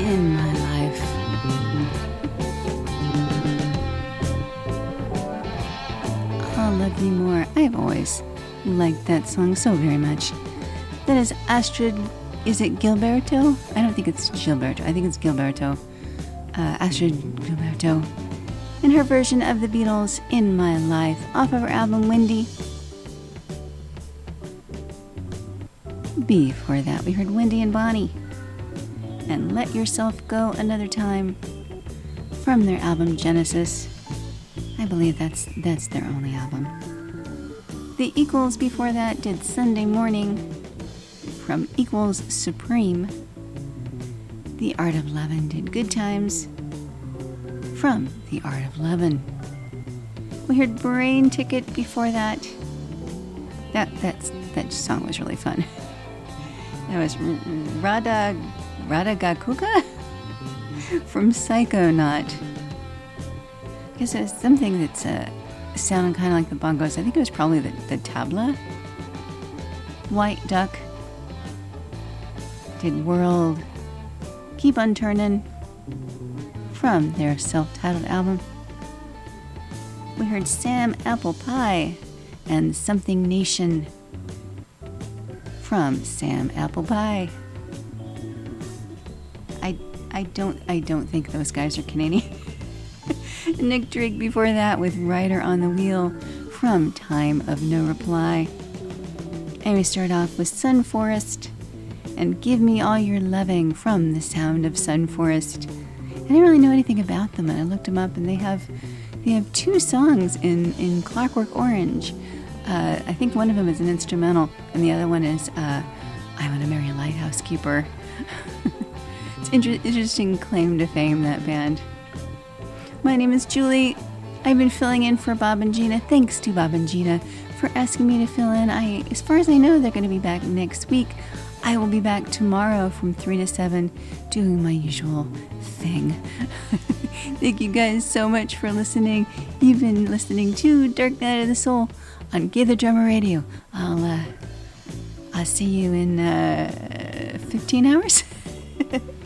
in my life. I'll love you more. I've always liked that song so very much. That is Astrid, is it Gilberto? I don't think it's Gilberto. I think it's Gilberto. Astrid Gilberto. In her version of the Beatles' In My Life, off of her album Windy. Before that, we heard Wendy and Bonnie and Let Yourself Go Another Time from their album Genesis. I believe that's their only album. The Equals before that did Sunday Morning from Equals Supreme. The Art of Lovin' did Good Times from The Art of Lovin'. We heard Brain Ticket before that. That song was really fun. That was Rada Gakuka from Psychonaut. I guess it was something that's sounding kind of like the bongos. I think it was probably the tabla. White Duck did World. Keep on Turnin' from their self-titled album. We heard Sam Apple Pie and Something Nation from Sam Apple Pie. I don't think those guys are Canadian. Nick Drake before that with Rider on the Wheel from Time of No Reply. And we start off with Sun Forest and Give Me All Your Loving from The Sound of Sun Forest. I didn't really know anything about them, and I looked them up, and they have 2 songs in Clockwork Orange. I think one of them is an instrumental, and the other one is I Want to Marry a Lighthouse Keeper. It's interesting claim to fame, that band. My name is Julie. I've been filling in for Bob and Gina. Thanks to Bob and Gina for asking me to fill in. As far as I know, they're going to be back next week. I will be back tomorrow from 3 to 7 doing my usual thing. Thank you guys so much for listening. You've been listening to Dark Night of the Soul on Gay the Drummer Radio. I'll see you in 15 hours.